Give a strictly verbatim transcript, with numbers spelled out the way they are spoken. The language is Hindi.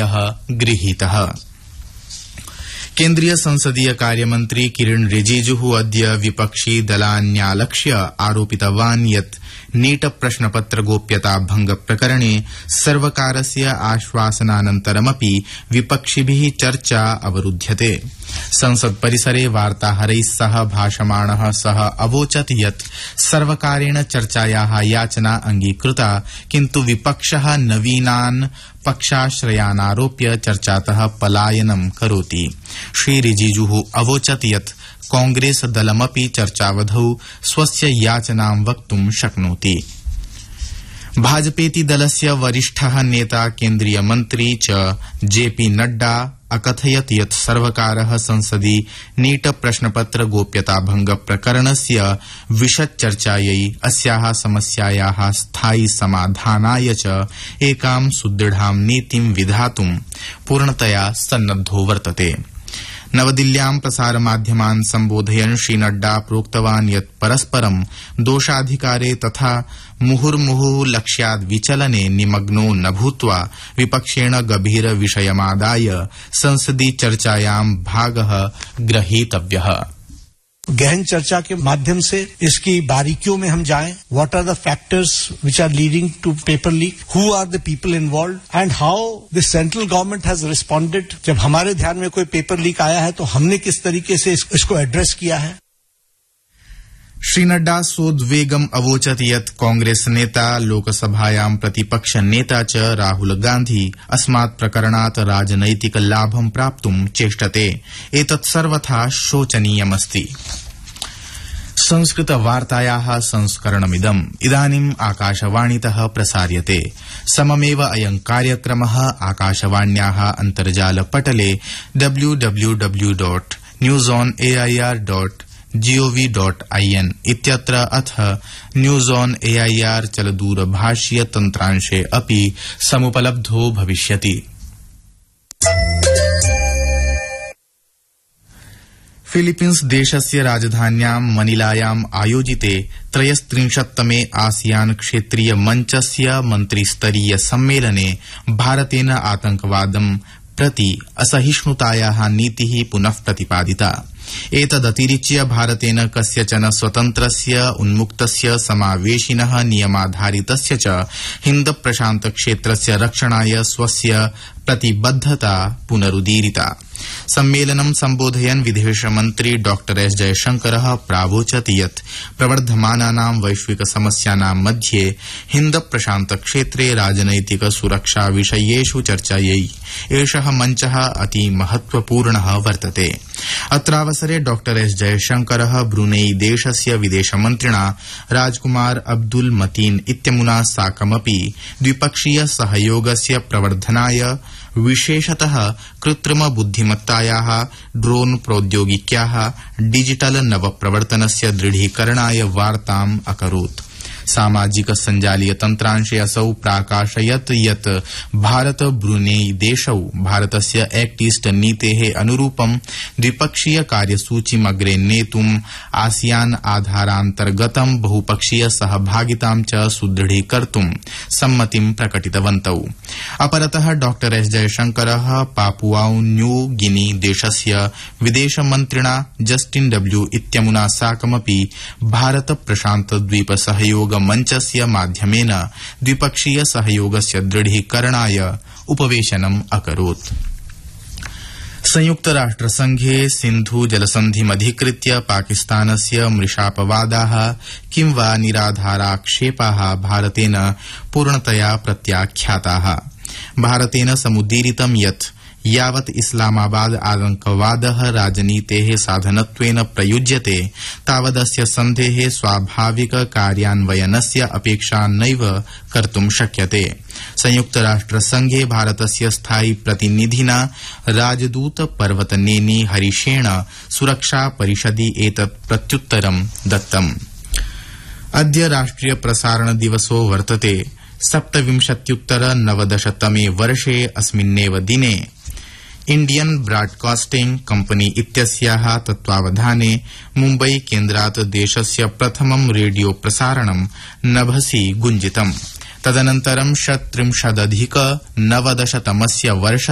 निर्णयः गृहीतः। केन्द्रीय संसदीय कार्यमन्त्री किरण रिजिजुः अद्य विपक्षी दलान्यालक्ष्य आरोपितवान् यत् नीट प्रश्नपत्र गोप्यता भंग प्रकरणे सर्वकारस्य आश्वासनानन्तरमपि विपक्षिभिः चर्चा अवरुध्यते। संसद परिसरे वार्ताहरैः सह भाषमाणः सः अवोचत् यत् सर्वकारेण चर्चायाः याचना अंगीकृता, किन्तु विपक्षः नवीनान् पक्षाश्रयानारोप्य चर्चातः पलायनं करोति। श्री रिजिजुः अवोचत् यत् कांग्रेस दलमपि चर्चावधौ स्वस्य याचनां वक्तुं शक्नोति। भाजपेति दलस्य वरिष्ठः नेता केन्द्रीय मन्त्री च जेपी नड्डा अकथयत् यत् सर्वकारः संसदि नीट प्रश्नपत्र गोप्यता भंग प्रकरणस्य विशद चर्चायै अस्याः समस्यायाः स्थायि समाधानाय च एकां सुदृढां नीतिं विधातुं पूर्णतया सन्नद्धो वर्तते। नवदिल्ल्यां प्रसारमाध्यमान् सम्बोधयन् श्री नड्डा प्रोक्तवान् यत् परस्परं दोषाधिकारे तथा मुहुर्मुहुः लक्ष्याद् विचलने निमग्नो न भूत्वा विपक्षेण गभीर विषयमादाय संसदि चर्चायां भागः ग्रहीतव्यः। गहन चर्चा के माध्यम से इसकी बारीकियों में हम जाएं। What are the factors which are leading to paper leak, who are the people involved and how the central government has responded. जब हमारे ध्यान में कोई पेपर लीक आया है तो हमने किस तरीके से इस, इसको एड्रेस किया है। श्री नड्डा सोद्वेगम् अवोचत् यत् कांग्रेस नेता लोकसभायां प्रतिपक्ष नेता च राहुल गांधी अस्मात् प्रकरणात् राजनैतिक लाभं प्राप्तुं चेष्टते। एतत् सर्वथा शोचनीयमस्ति। संस्कृत वार्तायाः संस्करणमिदम् इदानीम् आकाशवाणीतः प्रसार्यते। सममेव अयं कार्यक्रमः आकाशवाण्याः अन्तर्जालपटले W W W dot news on AIR dot gov dot IN इत्यत्र अथ न्यूज ऑन एआईआर चलदूरभाषीय तन्त्रांशे अपि समुपलब्धो भविष्यति। फिलीपीन्स देशस्य राजधान्यां मनिलायाम् आयोजिते त्रयस्त्रिंशत्तमे आसियान क्षेत्रीय मञ्चस्य मन्त्रिस्तरीय सम्मेलने भारतेन आतंकवादं प्रति असहिष्णुतायाः नीतिः पुनः प्रतिपादिता। एतदतिरिच्य भारतेन कस्यचन स्वतन्त्रस्य उन्मुक्तस्य समावेशिनः नियमाधारितस्य च हिन्द प्रशान्त क्षेत्रस्य रक्षणाय स्वस्य प्रतिबद्धता पुनरुदीरिता। सम्मेलनं सम्बोधयन् विदेशमन्त्री डॉक्टर एस जयशंकरः प्रावोचत् यत् प्रवर्धमानानां वैश्विक समस्यानां मध्ये हिन्द प्रशान्त क्षेत्रे राजनैतिक सुरक्षा विषयेषु चर्चायै एषः मञ्चः अति महत्वपूर्णः वर्तते। अत्रावसरे डॉक्टर एस जयशंकरः ब्रुनेई देशस्य विदेशमन्त्रिणा राजकुमार अब्दुल मतीन इत्यमुना साकमपि द्विपक्षीय सहयोगस्य प्रवर्धनाय विशेषतः कृत्रिम बुद्धिमत्तायाः, ड्रोन प्रौद्योगिक्याः, डिजिटल नवप्रवर्तनस्य दृढीकरणाय वार्ताम् अकरोत्। सामाजिक सञ्जालीय तन्त्रांशे असौ प्राकाशयत् यत् भारत ब्रुनेई देशौ भारतस्य एक्ट ईस्ट नीतेः अनुरूपं द्विपक्षीय कार्यसूचीम् अग्रे नेतुम् आसियान आधारान्तर्गतं बहुपक्षीय सहभागितां च सुदृढीकर्तुं सम्मतिं प्रकटितवन्तौ। अपरतः डॉक्टर एस जयशंकरः पापुआउ न्यू गिनी देशस्य विदेशमन्त्रिणा जस्टिन डब्ल्यू इत्यमुना साकमपि भारत प्रशान्त द्वीप सहयोग मञ्चस्य माध्यमेन द्विपक्षीय सहयोगस्य दृढीकरणाय उपवेशनम् अकरोत्। संयुक्त राष्ट्र संघे सिन्धु जलसन्धिमधिकृत्य पाकिस्तानस्य मृषापवादाः किं वा निराधाराक्षेपाः भारतेन पूर्णतया प्रत्याख्याताः। भारतेन समुदीरितं यत् यावत् इस्लामाबाद आतंकवादः राजनीतेः साधनत्वेन प्रयुज्यते तावदस्य सन्धेः स्वाभाविक कार्यान्वयनस्य अपेक्षा नैव कर्तुं शक्यते। संयुक्त राष्ट्र संघे भारतस्य स्थायी प्रतिनिधिना राजदूत पर्वतनेनी हरीशेण सुरक्षा परिषदि एतत् प्रत्युत्तरं दत्तम्। अद्य राष्ट्रिय प्रसारण दिवसो वर्तते। सप्तविंशत्युत्तर नवदशतमे वर्षे अस्मिन्नेव दिने इंडियन ब्रॉडकास्टिंग कंपनी इत्यस्याः तत्त्वावधाने मुम्बई केन्द्रात् देशस्य प्रथमं रेडियो प्रसारणं नभसि गुञ्जितम्। तदनन्तरं षट्त्रिंशदधिक नवदशतमस्य वर्ष